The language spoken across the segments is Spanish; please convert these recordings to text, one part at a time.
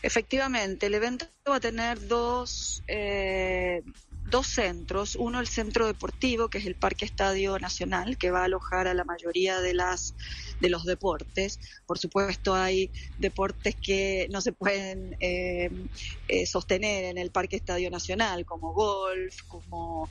Efectivamente, el evento va a tener dos centros. Uno, el centro deportivo, que es el Parque Estadio Nacional, que va a alojar a la mayoría de los deportes. Por supuesto, hay deportes que no se pueden sostener en el Parque Estadio Nacional, como golf, como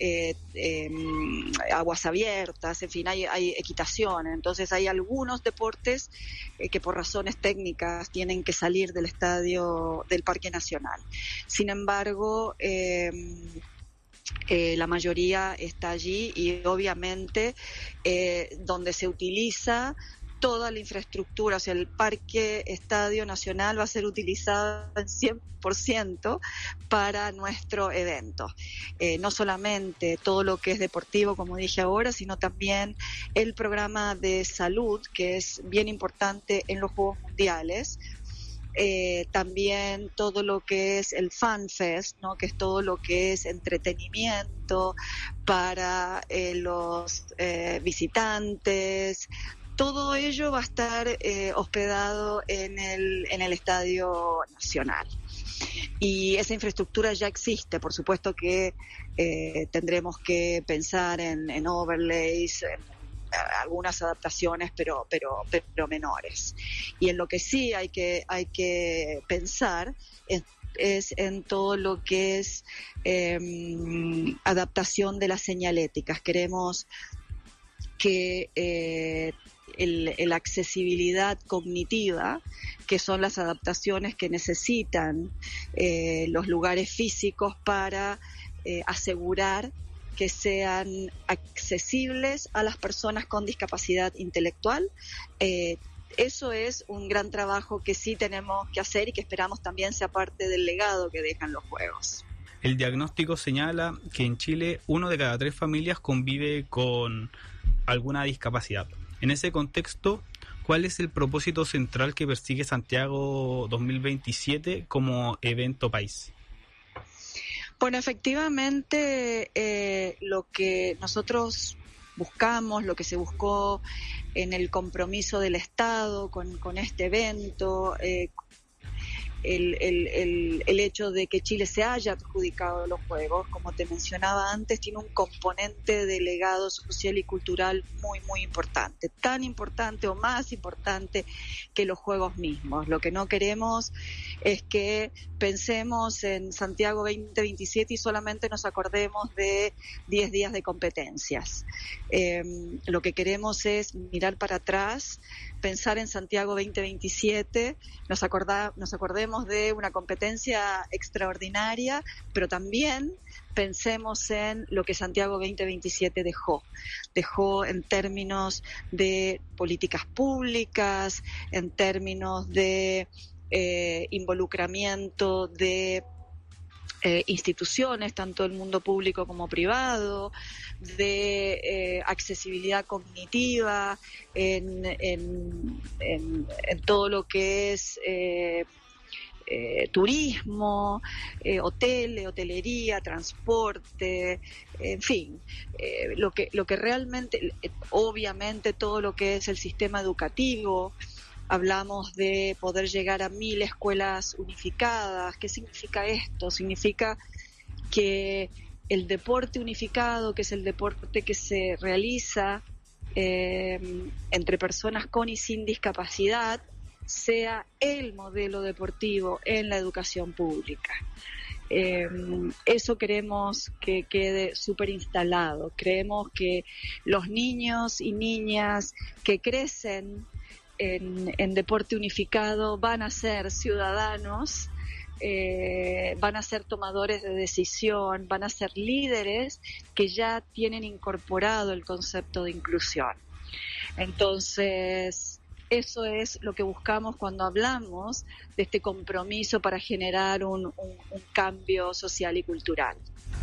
aguas abiertas, en fin, hay equitación. Entonces hay algunos deportes que por razones técnicas tienen que salir del estadio del Parque Nacional. Sin embargo, la mayoría está allí y obviamente donde se utiliza toda la infraestructura, o sea, el Parque Estadio Nacional va a ser utilizado en 100% para nuestro evento. No solamente todo lo que es deportivo, como dije ahora, sino también el programa de salud, que es bien importante en los Juegos Mundiales. También todo lo que es el Fan Fest, ¿no? Que es todo lo que es entretenimiento para los visitantes. Todo ello va a estar hospedado en el Estadio Nacional. Y esa infraestructura ya existe. Por supuesto que tendremos que pensar en overlays, en algunas adaptaciones, pero menores. Y en lo que sí hay que pensar es en todo lo que es adaptación de las señaléticas. Queremos que la accesibilidad cognitiva, que son las adaptaciones que necesitan los lugares físicos para asegurar que sean accesibles a las personas con discapacidad intelectual. Eso es un gran trabajo que sí tenemos que hacer y que esperamos también sea parte del legado que dejan los Juegos. El diagnóstico señala que en Chile 1 de cada 3 familias convive con alguna discapacidad. En ese contexto, ¿cuál es el propósito central que persigue Santiago 2027 como evento país? Bueno, efectivamente, lo que nosotros buscamos, lo que se buscó en el compromiso del Estado con este evento, el hecho de que Chile se haya adjudicado los Juegos, como te mencionaba antes, tiene un componente de legado social y cultural muy, muy importante, tan importante o más importante que los Juegos mismos. Lo que no queremos es que pensemos en Santiago 2027 y solamente nos acordemos de 10 días de competencias. Lo que queremos es mirar para atrás, pensar en Santiago 2027, nos acordemos de una competencia extraordinaria, pero también pensemos en lo que Santiago 2027 dejó en términos de políticas públicas, en términos de involucramiento de instituciones, tanto el mundo público como privado, de accesibilidad cognitiva, en todo lo que es turismo, hotelería, transporte, en fin, lo que realmente, obviamente todo lo que es el sistema educativo. Hablamos de poder llegar a 1000 escuelas unificadas. ¿Qué significa esto? Significa que el deporte unificado, que es el deporte que se realiza entre personas con y sin discapacidad, sea el modelo deportivo en la educación pública. Eso queremos que quede súper instalado. Creemos que los niños y niñas que crecen en deporte unificado van a ser ciudadanos, van a ser tomadores de decisión, van a ser líderes que ya tienen incorporado el concepto de inclusión. Entonces, eso es lo que buscamos cuando hablamos de este compromiso para generar un cambio social y cultural.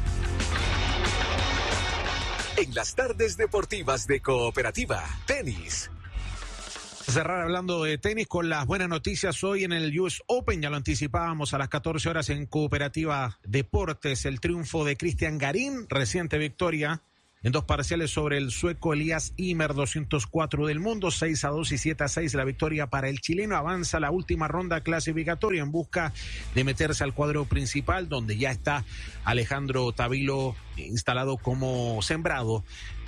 En las tardes deportivas de Cooperativa, tenis. Cerrar hablando de tenis con las buenas noticias hoy en el US Open, ya lo anticipábamos a las 14 horas en Cooperativa Deportes, el triunfo de Cristian Garín, reciente victoria en 2 parciales sobre el sueco Elias Ymer, 204 del mundo, 6-2 y 7-6 la victoria para el chileno. Avanza la última ronda clasificatoria en busca de meterse al cuadro principal, donde ya está Alejandro Tavilo instalado como sembrado.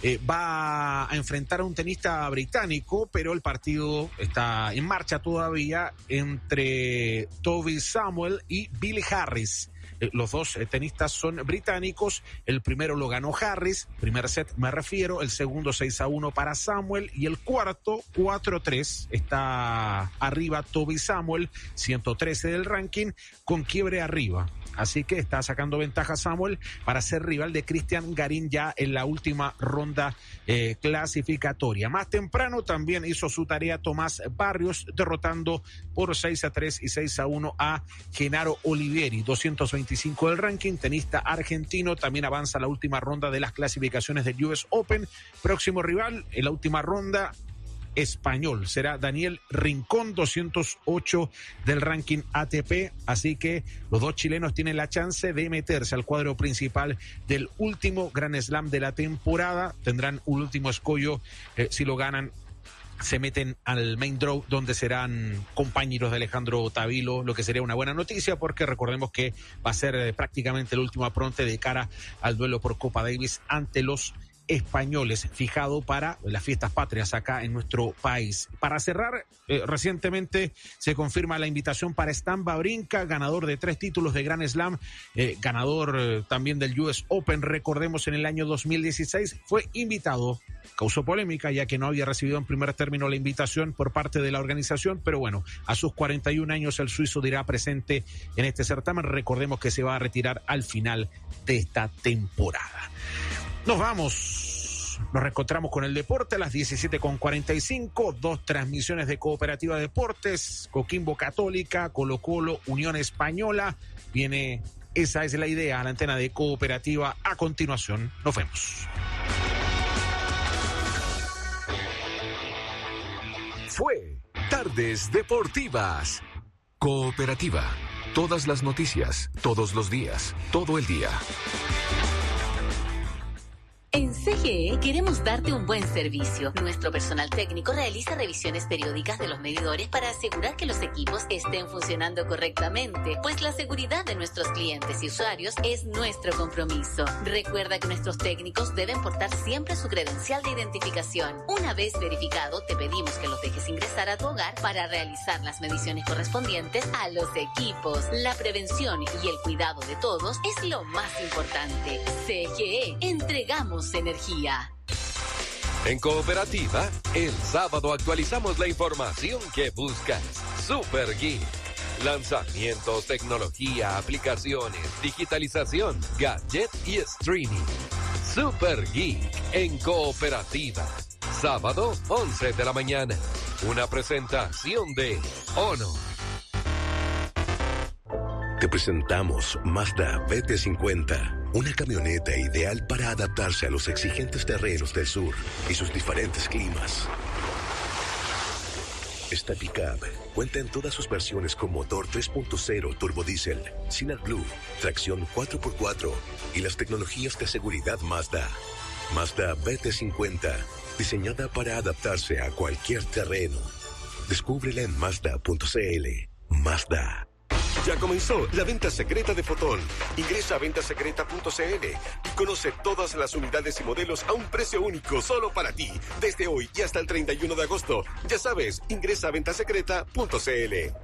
Va a enfrentar a un tenista británico, pero el partido está en marcha todavía entre Toby Samuel y Billy Harris. Los dos tenistas son británicos. El primero lo ganó Harris, primer set me refiero, el segundo 6-1 para Samuel y el cuarto 4-3. Está arriba Toby Samuel, 113 del ranking, con quiebre arriba. Así que está sacando ventaja Samuel para ser rival de Cristian Garín ya en la última ronda clasificatoria. Más temprano también hizo su tarea Tomás Barrios, derrotando por 6-3 y 6-1 a Genaro Olivieri, 225 del ranking, tenista argentino. También avanza la última ronda de las clasificaciones del US Open. Próximo rival en la última ronda, español, será Daniel Rincón, 208 del ranking ATP, así que los dos chilenos tienen la chance de meterse al cuadro principal del último Grand Slam de la temporada. Tendrán un último escollo, si lo ganan se meten al main draw, donde serán compañeros de Alejandro Tavilo, lo que sería una buena noticia, porque recordemos que va a ser prácticamente el último apronte de cara al duelo por Copa Davis ante los españoles, fijado para las fiestas patrias acá en nuestro país. Para cerrar, recientemente se confirma la invitación para Stan Wawrinka, ganador de 3 títulos de Grand Slam, ganador también del US Open. Recordemos, en el año 2016 fue invitado, causó polémica ya que no había recibido en primer término la invitación por parte de la organización, pero bueno, a sus 41 años el suizo dirá presente en este certamen. Recordemos que se va a retirar al final de esta temporada. Nos vamos, nos reencontramos con el deporte a las 17:45, 2 transmisiones de Cooperativa Deportes, Coquimbo Católica, Colo-Colo, Unión Española. Esa es la idea, a la antena de Cooperativa. A continuación, nos vemos. Fue Tardes Deportivas. Cooperativa. Todas las noticias, todos los días, todo el día. En CGE queremos darte un buen servicio. Nuestro personal técnico realiza revisiones periódicas de los medidores para asegurar que los equipos estén funcionando correctamente, pues la seguridad de nuestros clientes y usuarios es nuestro compromiso. Recuerda que nuestros técnicos deben portar siempre su credencial de identificación. Una vez verificado, te pedimos que los dejes ingresar a tu hogar para realizar las mediciones correspondientes a los equipos. La prevención y el cuidado de todos es lo más importante. CGE, entregamos energía. En Cooperativa, el sábado actualizamos la información que buscas. Super Geek. Lanzamientos, tecnología, aplicaciones, digitalización, gadget y streaming. Super Geek en Cooperativa. Sábado, 11 de la mañana. Una presentación de Ono. Te presentamos Mazda BT50, una camioneta ideal para adaptarse a los exigentes terrenos del sur y sus diferentes climas. Esta pickup cuenta en todas sus versiones con motor 3.0 turbodiesel, sin AdBlue, tracción 4x4 y las tecnologías de seguridad Mazda. Mazda BT50, diseñada para adaptarse a cualquier terreno. Descúbrela en Mazda.cl. Mazda. Ya comenzó la venta secreta de Fotón. Ingresa a ventasecreta.cl y conoce todas las unidades y modelos a un precio único solo para ti. Desde hoy y hasta el 31 de agosto. Ya sabes, ingresa a ventasecreta.cl.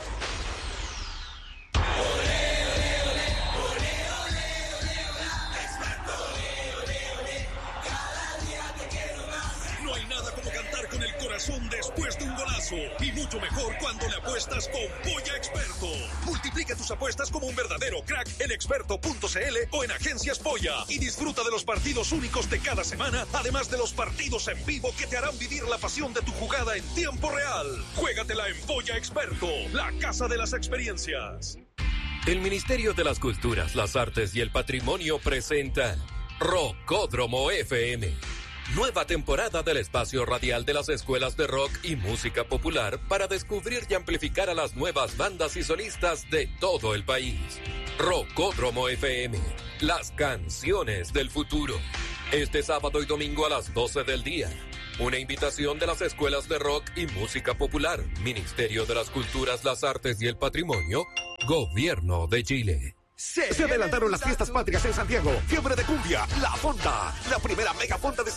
No hay nada como cantar con el corazón después de un golazo. Y mucho mejor cuando le apuestas con Polla Experto. Multiplica tus apuestas como un verdadero crack en experto.cl o en Agencias Polla. Y disfruta de los partidos únicos de cada semana, además de los partidos en vivo que te harán vivir la pasión de tu jugada en tiempo real. Juégatela en Polla Experto, la casa de las experiencias. El Ministerio de las Culturas, las Artes y el Patrimonio presenta Rockódromo FM. Nueva temporada del espacio radial de las escuelas de rock y música popular para descubrir y amplificar a las nuevas bandas y solistas de todo el país. Rockódromo FM, las canciones del futuro. este sábado y domingo a las 12 del día. Una invitación de las escuelas de rock y música popular, Ministerio de las Culturas, las Artes y el Patrimonio, Gobierno de Chile. Se adelantaron las fiestas patrias en Santiago. Fiebre de cumbia, La Fonda, la primera mega fonda de